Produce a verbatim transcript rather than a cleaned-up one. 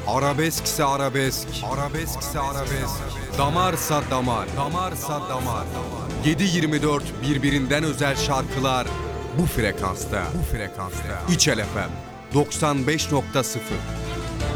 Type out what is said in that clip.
Arabeskse arabesk, arabeskse arabesk. Damarsa damar, damarsa damar. yedi yirmi dört birbirinden özel şarkılar bu frekansta. Bu frekansta. İçel F M doksan beş nokta sıfır.